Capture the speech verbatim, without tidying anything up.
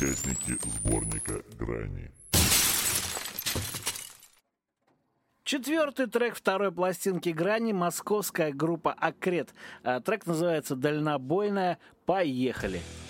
участники сборника «Грани». Четвертый трек второй пластинки «Грани» — московская группа «Акрет». Трек называется «Дальнобойная». Поехали!